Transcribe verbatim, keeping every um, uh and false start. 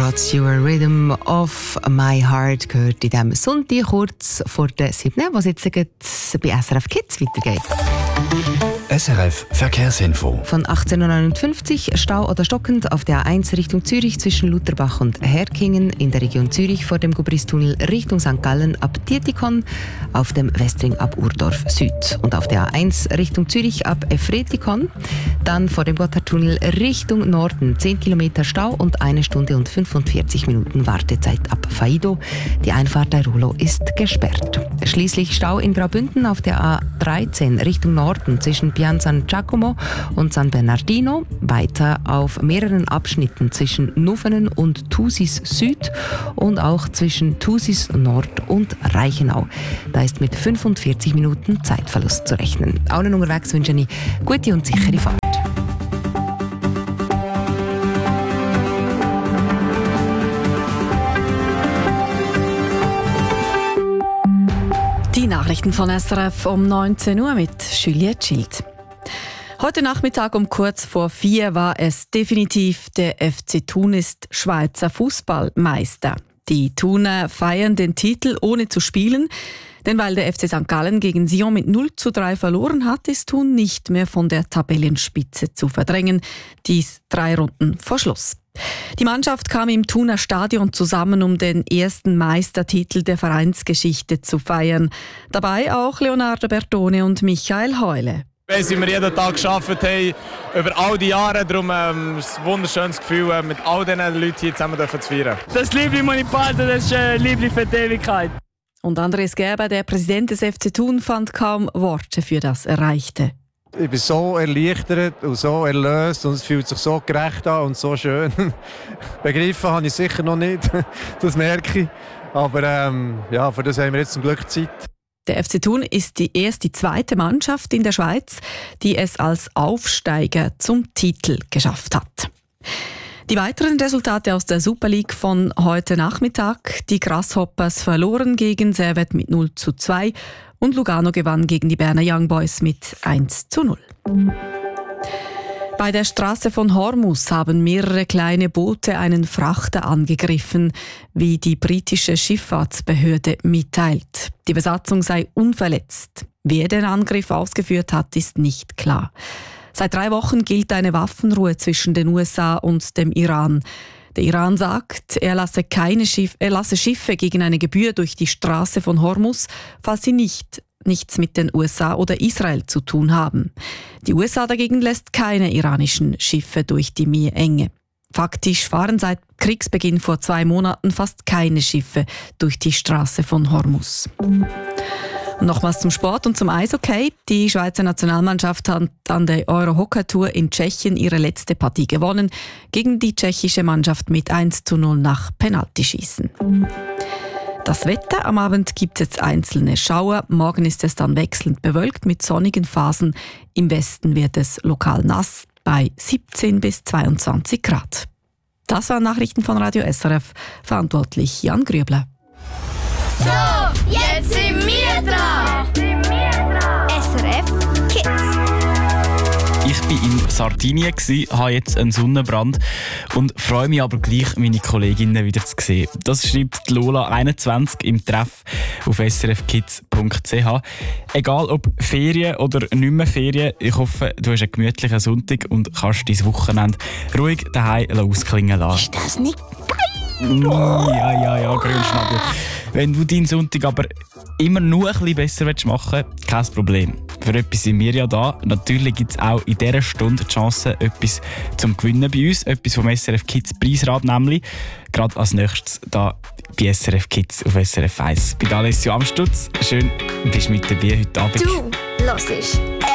«What's Your Rhythm of My Heart» gehört in diesem Sonntag kurz vor der siebten, was jetzt bei S R F Kids weitergeht. S R F Verkehrsinfo. Von achtzehn Uhr neunundfünfzig Stau oder stockend auf der A eins Richtung Zürich zwischen Lutherbach und Herkingen, in der Region Zürich vor dem Gubristunnel Richtung Sankt Gallen ab Dietikon, auf dem Westring ab Urdorf Süd und auf der A eins Richtung Zürich ab Efretikon, dann vor dem Gotthardtunnel Richtung Norden zehn Kilometer Stau und eine Stunde und fünfundvierzig Minuten Wartezeit ab Faido. Die Einfahrt der Rolo ist gesperrt. Schließlich Stau in Graubünden auf der A dreizehn Richtung Norden zwischen Pian San Giacomo und San Bernardino, weiter auf mehreren Abschnitten zwischen Nuvenen und Thusis Süd und auch zwischen Thusis Nord und Reichenau. Da ist mit fünfundvierzig Minuten Zeitverlust zu rechnen. Allen unterwegs wünsche ich gute und sichere Fahrt. Die Nachrichten von S R F um neunzehn Uhr mit Juliette Schild. Heute Nachmittag um kurz vor vier war es definitiv, der F C Thun ist Schweizer Fußballmeister. Die Thuner feiern den Titel ohne zu spielen, denn weil der F C Sankt Gallen gegen Sion mit null zu drei verloren hat, ist Thun nicht mehr von der Tabellenspitze zu verdrängen. Dies drei Runden vor Schluss. Die Mannschaft kam im Thuner Stadion zusammen, um den ersten Meistertitel der Vereinsgeschichte zu feiern. Dabei auch Leonardo Bertone und Michael Heule. Weil wir jeden Tag gearbeitet haben, über all die Jahre. Darum ähm, ist es ein wunderschönes Gefühl, äh, mit all diesen Leuten hier zusammen zu feiern. Das Liebling Monipaldo, das ist ein Liebling für die Ewigkeit. Und Andres Gerber, der Präsident des F C Thun, fand kaum Worte für das Erreichte. Ich bin so erleichtert und so erlöst und es fühlt sich so gerecht an und so schön. Begriffen habe ich sicher noch nicht, das merke ich. Aber ähm, ja, für das haben wir jetzt zum Glück Zeit. Der F C Thun ist die erst die zweite Mannschaft in der Schweiz, die es als Aufsteiger zum Titel geschafft hat. Die weiteren Resultate aus der Super League von heute Nachmittag. Die Grasshoppers verloren gegen Servette mit null zu zwei und Lugano gewann gegen die Berner Young Boys mit eins zu null. Bei der Straße von Hormuz haben mehrere kleine Boote einen Frachter angegriffen, wie die britische Schifffahrtsbehörde mitteilt. Die Besatzung sei unverletzt. Wer den Angriff ausgeführt hat, ist nicht klar. Seit drei Wochen gilt eine Waffenruhe zwischen den U S A und dem Iran. Der Iran sagt, er lasse, keine Schiff, er lasse Schiffe gegen eine Gebühr durch die Straße von Hormuz, falls sie nicht, nichts mit den U S A oder Israel zu tun haben. Die U S A dagegen lässt keine iranischen Schiffe durch die Meerenge. Faktisch fahren seit Kriegsbeginn vor zwei Monaten fast keine Schiffe durch die Straße von Hormuz. Nochmals zum Sport und zum Eishockey. Die Schweizer Nationalmannschaft hat an der Euro-Hockey-Tour in Tschechien ihre letzte Partie gewonnen, gegen die tschechische Mannschaft mit eins zu null nach Penaltyschießen. Das Wetter: Am Abend gibt es jetzt einzelne Schauer. Morgen ist es dann wechselnd bewölkt mit sonnigen Phasen. Im Westen wird es lokal nass bei siebzehn bis zweiundzwanzig Grad. Das waren Nachrichten von Radio S R F. Verantwortlich Jan Grübler. So, jetzt sind wir dran. S R F Kids. Ich war in Sardinien, habe jetzt einen Sonnenbrand und freue mich aber gleich, meine Kolleginnen wieder zu sehen. Das schreibt Lola einundzwanzig im Treff auf s r f kids punkt c h. Egal ob Ferien oder nicht mehr Ferien, ich hoffe, du hast einen gemütlichen Sonntag und kannst dein Wochenende ruhig daheim ausklingen lassen. Ist das nicht geil? Ja, ja, ja, Grünschnabel. Wenn du deinen Sonntag aber immer nur ein bisschen besser machen willst, kein Problem. Für etwas sind wir ja da. Natürlich gibt es auch in dieser Stunde die Chance, etwas zum Gewinnen bei uns. Etwas vom S R F Kids Preisrad nämlich. Gerade als nächstes da bei S R F Kids auf S R F eins. Bei Alessio Amstutz. Schön, bist du mit dabei heute Abend. Du hörst